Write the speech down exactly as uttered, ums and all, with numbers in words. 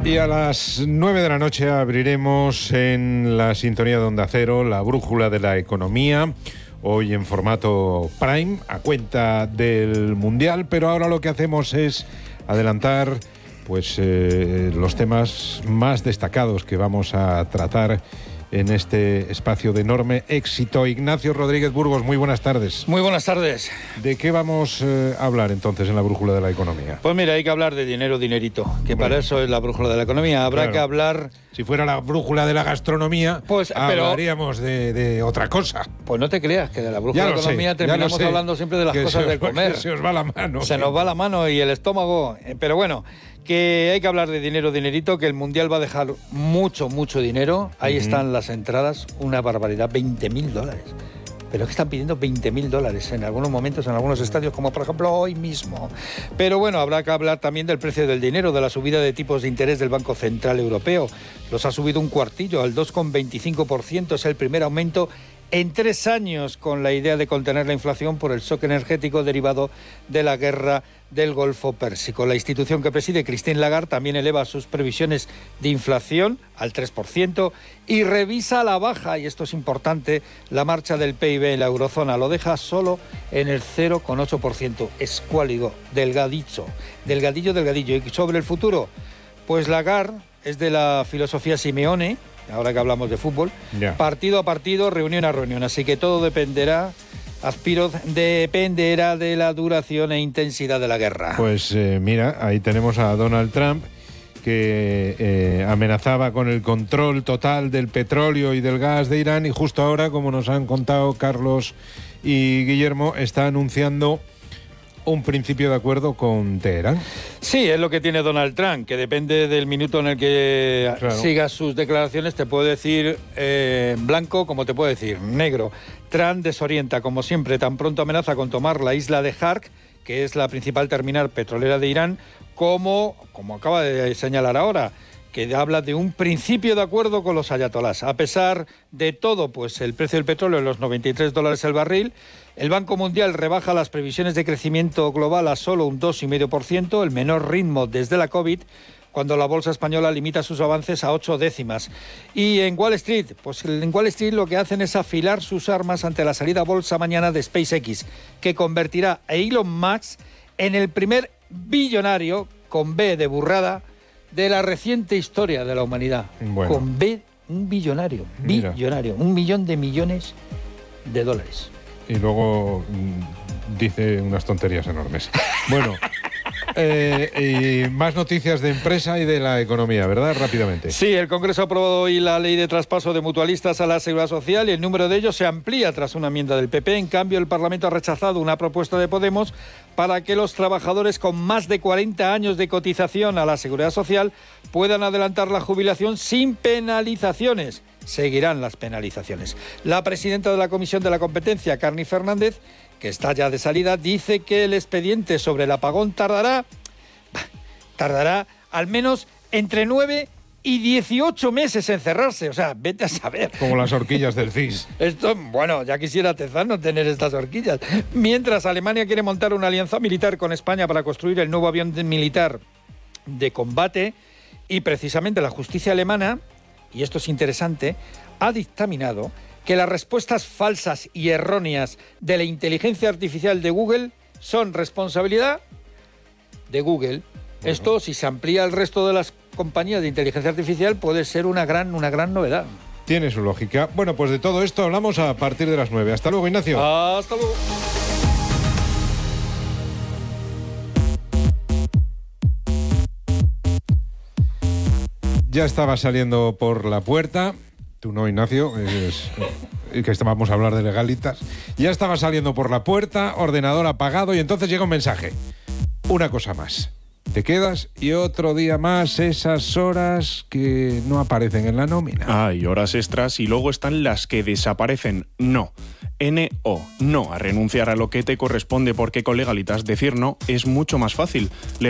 Y a las nueve de la noche abriremos en la sintonía de Onda Cero la brújula de la economía, hoy en formato Prime, a cuenta del Mundial, pero ahora lo que hacemos es adelantar pues eh, los temas más destacados que vamos a tratar en este espacio de enorme éxito. Ignacio Rodríguez Burgos, muy buenas tardes. Muy buenas tardes. ¿De qué vamos eh, a hablar entonces en la brújula de la economía? Pues mira, hay que hablar de dinero, dinerito, que bueno, para eso es la brújula de la economía. Habrá claro, que hablar... Si fuera la brújula de la gastronomía, pues hablaríamos pero, de, de otra cosa. Pues no te creas, que de la brújula de la economía sé, terminamos hablando siempre de las cosas os, del comer. Se os va la mano. Se nos va la mano y el estómago. Pero bueno, que hay que hablar de dinero, dinerito, que el Mundial va a dejar mucho, mucho dinero. Ahí uh-huh. están las entradas, una barbaridad, veinte mil dólares. Pero es que están pidiendo veinte mil dólares en algunos momentos, en algunos estadios, como por ejemplo hoy mismo. Pero bueno, habrá que hablar también del precio del dinero, de la subida de tipos de interés del Banco Central Europeo. Los ha subido un cuartillo, al dos coma veinticinco por ciento, es el primer aumento en tres años, con la idea de contener la inflación por el shock energético derivado de la guerra del Golfo Pérsico. La institución que preside, Christine Lagarde, también eleva sus previsiones de inflación al tres por ciento y revisa a la baja, y esto es importante, la marcha del P I B en la eurozona. Lo deja solo en el cero coma ocho por ciento. Escuálido, delgadillo, delgadillo, delgadillo. ¿Y sobre el futuro? Pues Lagarde es de la filosofía Simeone, ahora que hablamos de fútbol, yeah. partido a partido, reunión a reunión. Así que todo dependerá, aspiro, dependerá de la duración e intensidad de la guerra. Pues eh, mira, ahí tenemos a Donald Trump, que eh, amenazaba con el control total del petróleo y del gas de Irán, y justo ahora, como nos han contado Carlos y Guillermo, está anunciando un principio de acuerdo con Teherán. Sí, es lo que tiene Donald Trump, que depende del minuto en el que claro. sigas sus declaraciones, te puede decir eh, blanco como te puede decir negro. Trump desorienta, como siempre, tan pronto amenaza con tomar la isla de Hark, que es la principal terminal petrolera de Irán, como, como acaba de señalar ahora, que habla de un principio de acuerdo con los ayatolás. A pesar de todo, pues el precio del petróleo en los noventa y tres dólares el barril. El Banco Mundial rebaja las previsiones de crecimiento global a solo un dos coma cinco por ciento, el menor ritmo desde la COVID, cuando la bolsa española limita sus avances a ocho décimas. Y en Wall Street, pues en Wall Street lo que hacen es afilar sus armas ante la salida a bolsa mañana de SpaceX, que convertirá a Elon Musk en el primer billonario, con B de burrada, de la reciente historia de la humanidad. Bueno. Con B, un billonario, Mira. billonario, un millón de millones de dólares. Y luego mmm, dice unas tonterías enormes. Bueno, eh, y más noticias de empresa y de la economía, ¿verdad? Rápidamente. Sí, el Congreso ha aprobado hoy la ley de traspaso de mutualistas a la Seguridad Social y el número de ellos se amplía tras una enmienda del P P. En cambio, el Parlamento ha rechazado una propuesta de Podemos para que los trabajadores con más de cuarenta años de cotización a la Seguridad Social puedan adelantar la jubilación sin penalizaciones. Seguirán las penalizaciones. La presidenta de la Comisión de la Competencia, Carni Fernández, que está ya de salida, dice que el expediente sobre el apagón tardará, tardará al menos entre nueve y dieciocho meses en cerrarse. O sea, vete a saber. Como las horquillas del C I S. Esto, bueno, ya quisiera Tezano tener estas horquillas. Mientras Alemania quiere montar una alianza militar con España para construir el nuevo avión militar de combate, y precisamente la justicia alemana, y esto es interesante, ha dictaminado que las respuestas falsas y erróneas de la inteligencia artificial de Google son responsabilidad de Google. Bueno. Esto, si se amplía al resto de las compañías de inteligencia artificial, puede ser una gran, una gran novedad. Tiene su lógica. Bueno, pues de todo esto hablamos a partir de las nueve. Hasta luego, Ignacio. Hasta luego. Ya estaba saliendo por la puerta, tú no, Ignacio, es, es que vamos a hablar de legalitas. Ya estaba saliendo por la puerta, ordenador apagado, y entonces llega un mensaje. Una cosa más. Te quedas y otro día más esas horas que no aparecen en la nómina. Ah, y horas extras, y luego están las que desaparecen. No. N O. No a renunciar a lo que te corresponde, porque con Legalitas decir no es mucho más fácil.